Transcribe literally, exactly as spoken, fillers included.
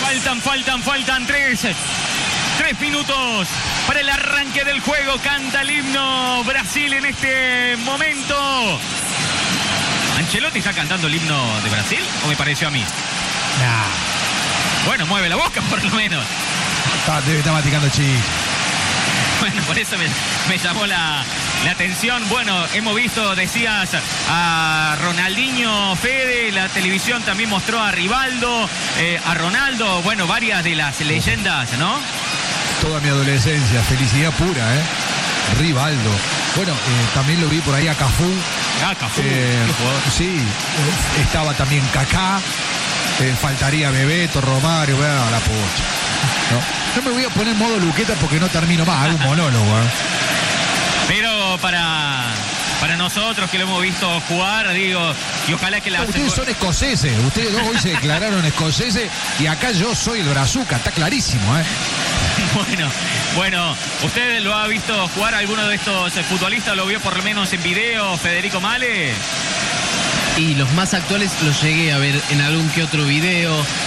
Faltan, faltan, faltan tres. Tres minutos para el arranque del juego. Canta el himno Brasil en este momento. ¿Ancelotti está cantando el himno de Brasil o me pareció a mí? Nah. Bueno, mueve la boca por lo menos. Está, debe estar maticando chiste. Bueno, por eso me, me llamó la, la atención. Bueno, hemos visto, decías, a Ronaldinho, Fede, la televisión también mostró a Rivaldo, eh, a Ronaldo, bueno, varias de las leyendas, ¿no? Toda mi adolescencia, felicidad pura, ¿eh? Rivaldo. Bueno, eh, también lo vi por ahí a Cafú. Ah, Cafú, eh, qué jugador. Sí, eh, estaba también Kaká. Eh, faltaría Bebeto, Romario, a la pocha. No, no me voy a poner en modo Luqueta porque no termino más, hago un monólogo. ¿eh? Pero para, para nosotros que lo hemos visto jugar, digo, y ojalá que la... Ustedes son escoceses, ustedes dos hoy se declararon escoceses y acá yo soy el brazuca, está clarísimo, ¿eh? Bueno, bueno, ¿usted lo ha visto jugar a alguno de estos futbolistas? ¿Lo vio por lo menos en video, Federico Male? Y los más actuales los llegué a ver en algún que otro video.